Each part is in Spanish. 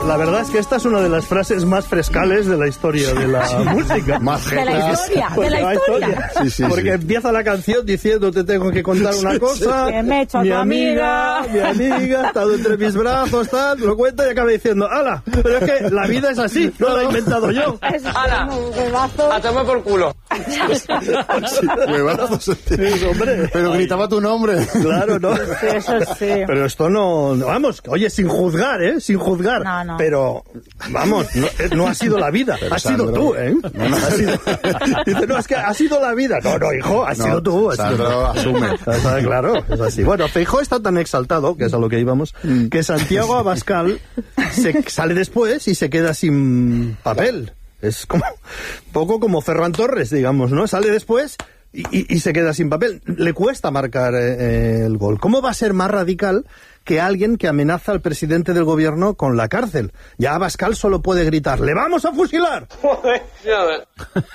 La verdad es que esta es una de las frases más frescales de la historia de la música. Más de la historia. Sí, porque empieza la canción diciendo te tengo que contar una cosa. Que me he hecho a tu amiga. Mi amiga, ha estado entre mis brazos, tal, lo cuenta y acaba diciendo, ¡hala! Pero es que la vida es así, no la he inventado yo. ¡Hala! ¡A tomar por culo! Huevazos. Sí, hombre. Pero gritaba tu nombre. Claro, ¿no? Sí, eso sí. Pero esto no, vamos, oye, sin juzgar, sin juzgar. No. Pero, vamos, no ha sido la vida, pero has sido tú, No. Ha sido, dice, no, es que ha sido la vida. No, hijo, has sido tú. Sandro, asume. Claro, es así. Bueno, Feijóo está tan exaltado, que es a lo que íbamos, que Santiago Abascal sale después y se queda sin papel. Es como poco como Ferran Torres, digamos, ¿no? Sale después y se queda sin papel. Le cuesta marcar el gol. ¿Cómo va a ser más radical que alguien que amenaza al presidente del gobierno con la cárcel? Ya Abascal solo puede gritar, ¡le vamos a fusilar! Joder, ya ves.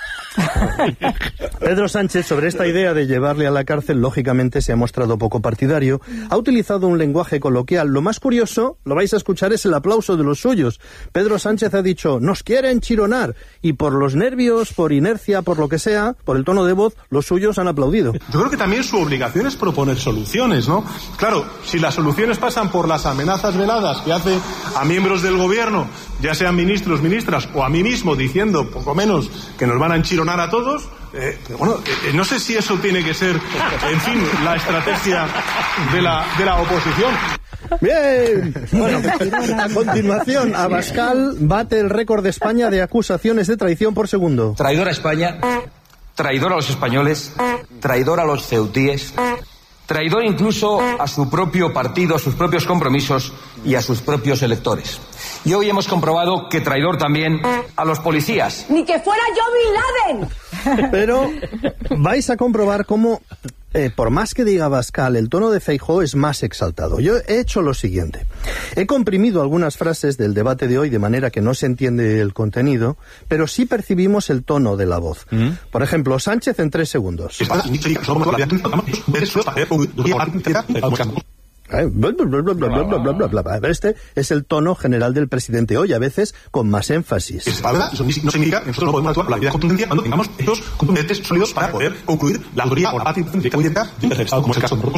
Pedro Sánchez, sobre esta idea de llevarle a la cárcel, lógicamente se ha mostrado poco partidario. Ha utilizado un lenguaje coloquial. Lo más curioso, lo vais a escuchar, es el aplauso de los suyos. Pedro Sánchez ha dicho, nos quieren chironar. Y por los nervios, por inercia, por lo que sea, por el tono de voz, los suyos han aplaudido. Yo creo que también su obligación es proponer soluciones, ¿no? Claro, si las soluciones pasan por las amenazas veladas que hace a miembros del gobierno, ya sean ministros, ministras, o a mí mismo, diciendo, poco menos, que nos van a enchironar a todos, no sé si eso tiene que ser, en fin, la estrategia de la oposición. Bien, bueno, a continuación, Abascal bate el récord de España de acusaciones de traición por segundo. Traidor a España, traidor a los españoles, traidor a los ceutíes, traidor incluso a su propio partido, a sus propios compromisos y a sus propios electores. Y hoy hemos comprobado que traidor también a los policías. ¡Ni que fuera yo Bin Laden! Pero vais a comprobar cómo, por más que diga Abascal, el tono de Feijóo es más exaltado. Yo he hecho lo siguiente. He comprimido algunas frases del debate de hoy de manera que no se entiende el contenido, pero sí percibimos el tono de la voz. Por ejemplo, Sánchez en 3 segundos. Este es el tono general del presidente hoy, a veces con más énfasis. La verdad, eso no significa que nosotros no podemos actuar con la debida contundencia cuando tengamos hechos contundentes, sólidos, para poder concluir la autoría o la parte de cada identidad de un tercer Estado, como es el caso de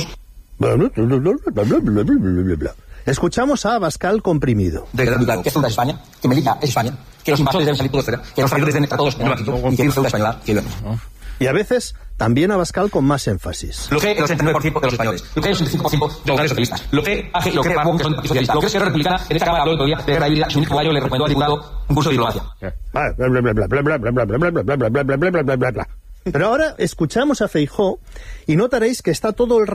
nosotros. Escuchamos a Abascal comprimido. De que es Ceuta es España, que Melilla es España, que los invasores deben salir todos fuera, que los traidores deben estar todos en el banquillo y que hay una Ceuta española que vemos. Y a veces también Abascal con más énfasis. Lo que el 89% de los españoles, lo que el 85% de los grandes socialistas, lo que AG, lo que Ramón, que son socialistas, lo que es Esquerra Republicana, en esta Cámara habló el otro día de guerra híbrida, su único gallo le recomendó al diputado un curso de diplomacia. Pero ahora escuchamos a Feijóo y notaréis que está todo el